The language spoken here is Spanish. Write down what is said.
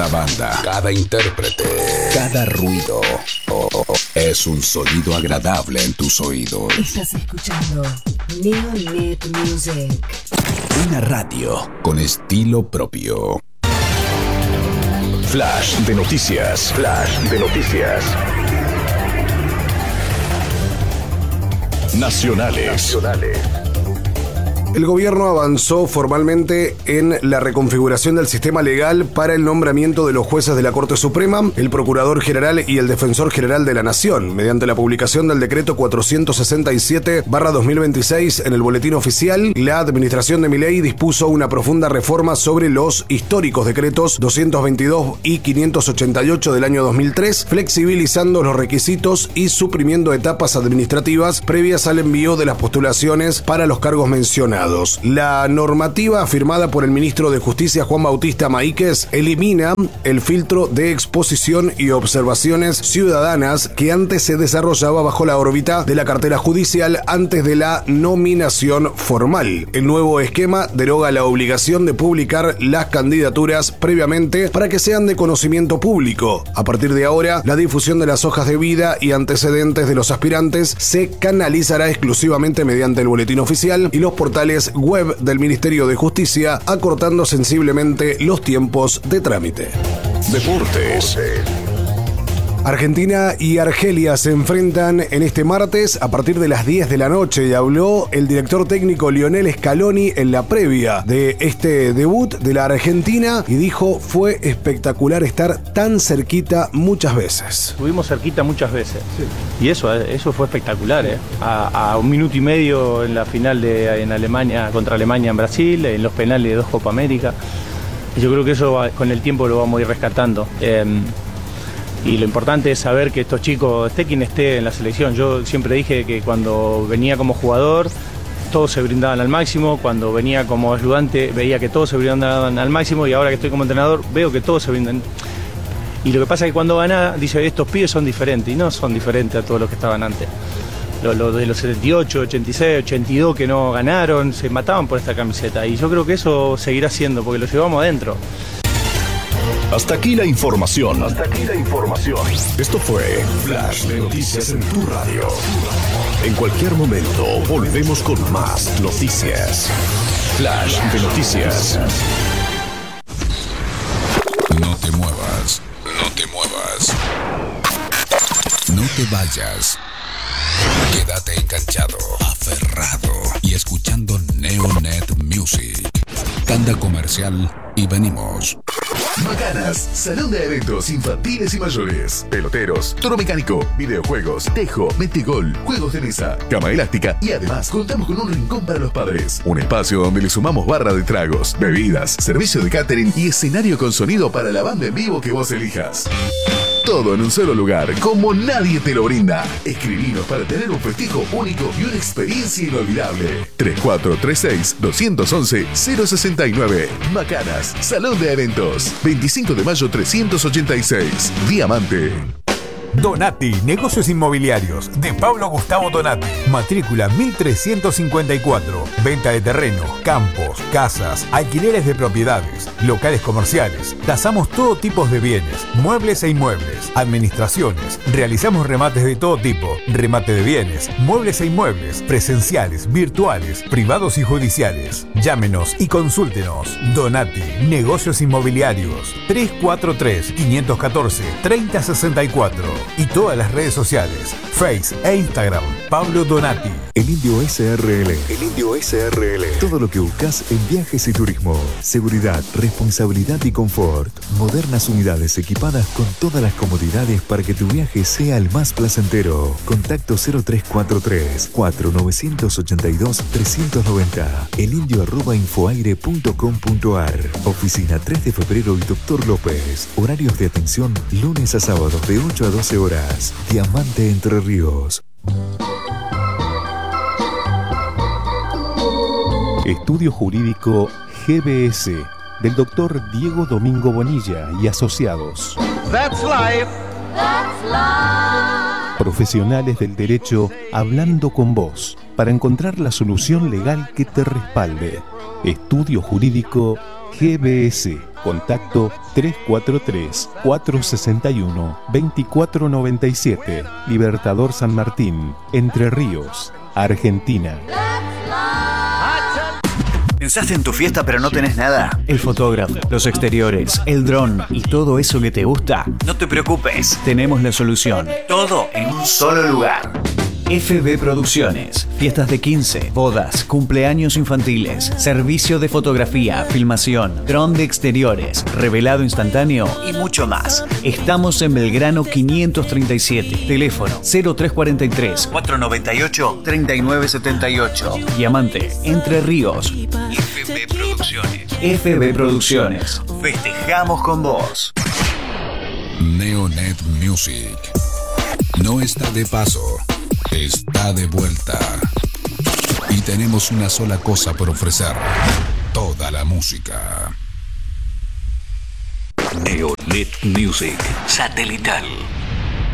banda, cada intérprete, cada ruido es un sonido agradable en tus oídos. Estás escuchando Neonet Music. Una radio con estilo propio. Flash de noticias. Flash de noticias. Nacionales. El gobierno avanzó formalmente en la reconfiguración del sistema legal para el nombramiento de los jueces de la Corte Suprema, el Procurador General y el Defensor General de la Nación, mediante la publicación del decreto 467/2026 en el Boletín Oficial. La administración de Milei dispuso una profunda reforma sobre los históricos decretos 222 y 588 del año 2003, flexibilizando los requisitos y suprimiendo etapas administrativas previas al envío de las postulaciones para los cargos mencionados. La normativa firmada por el ministro de Justicia Juan Bautista Maíquez elimina el filtro de exposición y observaciones ciudadanas que antes se desarrollaba bajo la órbita de la cartera judicial antes de la nominación formal. El nuevo esquema deroga la obligación de publicar las candidaturas previamente para que sean de conocimiento público. A partir de ahora, la difusión de las hojas de vida y antecedentes de los aspirantes se canalizará exclusivamente mediante el boletín oficial y los portales web del Ministerio de Justicia, acortando sensiblemente los tiempos de trámite. Deportes. Argentina y Argelia se enfrentan en este martes a partir de las 10 de la noche y habló el director técnico Lionel Scaloni en la previa de este debut de la Argentina y dijo: fue espectacular estar tan cerquita muchas veces. Estuvimos cerquita muchas veces, sí. Y eso fue espectacular, a 1 minuto y medio en la final en Alemania, contra Alemania en Brasil, en los penales de 2 Copa América. Yo creo que eso con el tiempo lo vamos a ir rescatando. Y lo importante es saber que estos chicos, esté quien esté en la selección. Yo siempre dije que cuando venía como jugador, todos se brindaban al máximo. Cuando venía como ayudante, veía que todos se brindaban al máximo. Y ahora que estoy como entrenador, veo que todos se brindan. Y lo que pasa es que cuando gana, dice, estos pibes son diferentes. Y no son diferentes a todos los que estaban antes. Los de los 78, 86, 82 que no ganaron, se mataban por esta camiseta. Y yo creo que eso seguirá siendo, porque lo llevamos adentro. Hasta aquí la información. Esto fue Flash de Noticias en tu radio. En cualquier momento volvemos con más noticias. Flash de Noticias. No te muevas. No te vayas. Quédate enganchado, aferrado y escuchando Neonet Music. Tanda comercial y venimos. Macanas, salón de eventos infantiles y mayores, peloteros, toro mecánico, videojuegos, tejo, metegol, juegos de mesa, cama elástica y además contamos con un rincón para los padres. Un espacio donde le sumamos barra de tragos, bebidas, servicio de catering y escenario con sonido para la banda en vivo que vos elijas. Todo en un solo lugar, como nadie te lo brinda. Escribinos para tener un festejo único y una experiencia inolvidable. 3436-211-069. Macanas, Salón de Eventos. 25 de mayo 386. Diamante. Donati, negocios inmobiliarios, de Pablo Gustavo Donati. Matrícula 1354. Venta de terreno, campos, casas, alquileres de propiedades, locales comerciales. Tasamos todo tipo de bienes, muebles e inmuebles, administraciones. Realizamos remates de todo tipo, remate de bienes, muebles e inmuebles, presenciales, virtuales, privados y judiciales. Llámenos y consúltenos. Donati, negocios inmobiliarios. 343-514-3064. Y todas las redes sociales, Face e Instagram, Pablo Donati. El Indio SRL. Todo lo que buscas en viajes y turismo. Seguridad, responsabilidad y confort. Modernas unidades equipadas con todas las comodidades para que tu viaje sea el más placentero. Contacto 0343-4982-390. elindio@infoaire.com.ar. Oficina 3 de febrero y Dr. López. Horarios de atención lunes a sábados de 8 a 12 horas. Diamante Entre Ríos. Estudio Jurídico GBS del Dr. Diego Domingo Bonilla y Asociados. That's life. Profesionales del derecho hablando con vos para encontrar la solución legal que te respalde. Estudio Jurídico GBS. Contacto 343-461-2497. Libertador San Martín, Entre Ríos, Argentina. ¿Pensaste en tu fiesta pero no tenés nada? El fotógrafo, los exteriores, el dron y todo eso que te gusta. No te preocupes, tenemos la solución. Todo en un solo lugar. FB Producciones, fiestas de 15, bodas, cumpleaños infantiles, servicio de fotografía, filmación, dron de exteriores, revelado instantáneo y mucho más. Estamos en Belgrano 537, teléfono 0343-498-3978. Diamante, Entre Ríos. FB Producciones. FB Producciones. Festejamos con vos. Neonet Music no está de paso. Está de vuelta. Y tenemos una sola cosa por ofrecer: toda la música. Neonet Music Satelital.